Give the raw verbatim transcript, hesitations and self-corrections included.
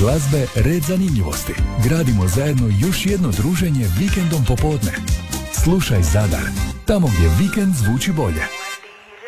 glazbe, red zanimljivosti. Gradimo zajedno još jedno druženje vikendom popodne. Slušaj Zadar, tamo gdje vikend zvuči bolje.